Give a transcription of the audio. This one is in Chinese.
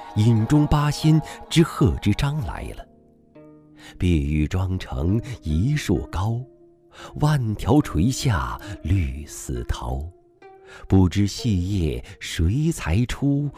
饮中八仙之贺知章来了。碧玉妆成一树高，万条垂下绿丝绦。不知细叶谁裁出，